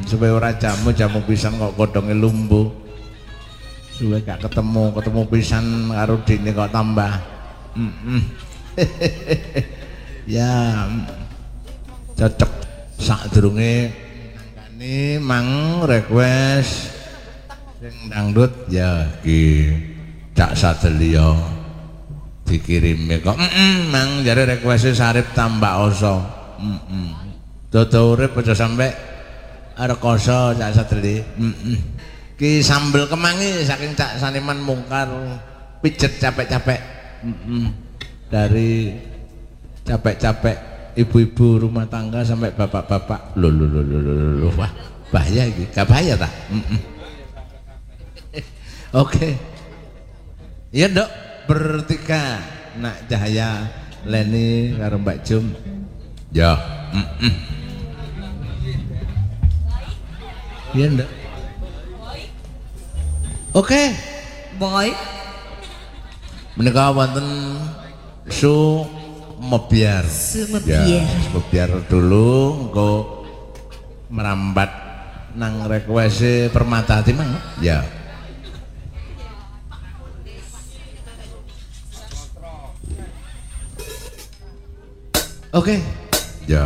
supaya ora jamu pisan kok godhonge lumbu. Suwe gak ketemu pisan karo dine kok tambah. Ya cocok sadurunge nangkani mang request sing dangdut ya iki Cak Sadelia dikirime kok mang jare request Sarip tambah oso. Dodo urip aja sampe rekoso Cak Sadelia. Ki sambel kemangi saking Cak Saniman Mungkar pijet capek-capek dari capek-capek ibu-ibu rumah tangga sampai bapak-bapak lho wah bahaya iki gak bahaya ta oke iya Dok bertiga Nak Cahaya Leni karo Mbak Jum ya iya Dok oke boy menika wonten su mebiar ya mebiar dulu engko merambat nang request Permata Hati mang ya oke